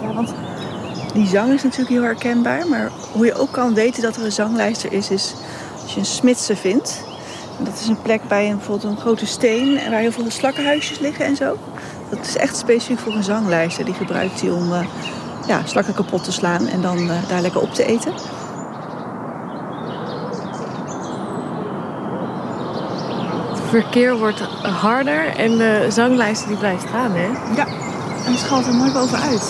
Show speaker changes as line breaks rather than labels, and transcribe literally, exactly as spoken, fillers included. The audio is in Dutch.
Ja, want die zang is natuurlijk heel herkenbaar. Maar hoe je ook kan weten dat er een zanglijster is, is als je een smidse vindt. En dat is een plek bij een, bijvoorbeeld een grote steen waar heel veel slakkenhuisjes liggen en zo. Dat is echt specifiek voor een zanglijster. Die gebruikt hij om uh, ja, slakken kapot te slaan en dan uh, daar lekker op te eten.
Het verkeer wordt harder en de zanglijster die blijft gaan, hè?
Ja, en het schaalt er mooi bovenuit.